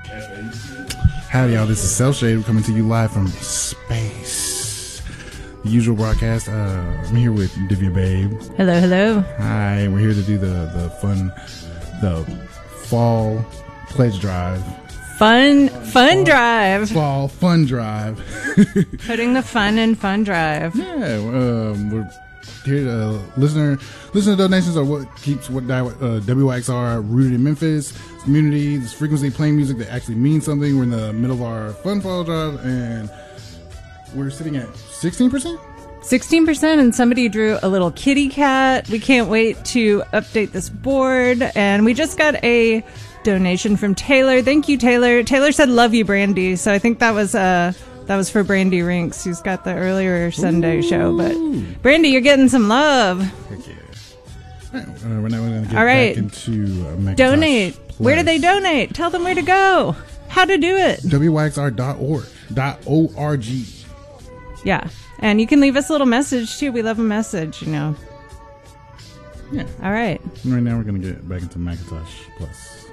Howdy, y'all. This is Cellshade coming to you live from space. The usual broadcast. I'm here with Divya Babe. Hello, hello. Hi. We're here to do the fall pledge drive. Fun drive. Fall fun drive. Putting the fun in fun drive. Yeah. We're here to listener donations are what keeps WYXR rooted in Memphis community. This frequency playing music that actually means something. We're in the middle of our fun fall drive and we're sitting at 16%. 16%, and somebody drew a little kitty cat. We can't wait to update this board. And we just got a donation from Taylor. Thank you, Taylor. Taylor said, "Love you, Brandy." So I think that was for Brandy Rinks, who's got the earlier Sunday show. But Brandy, you're getting some love. Heck yeah. We're now going to get All right. back into Macintosh Donate. Plus. Where do they donate? Tell them where to go. How to do it. WYXR.org. Yeah. And you can leave us a little message, too. We love a message, you know. Yeah. All right. Right now we're going to get back into Macintosh Plus.